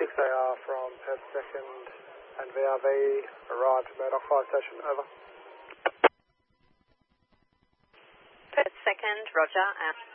6AR from Perth 2nd and VRV arrived at Murdoch Fire Station, over. Perth 2nd, roger,